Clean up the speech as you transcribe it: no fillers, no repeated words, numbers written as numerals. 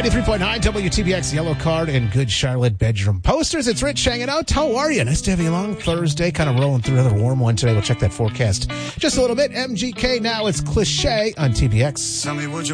93.9 WTBX Yellow Card and Good Charlotte Bedroom Posters. It's Rich hanging out. How are you? Nice to have you along Thursday. Kind of rolling through another warm one today. We'll check that forecast just a little bit. MGK now. It's Cliche on TBX. Tell me, would you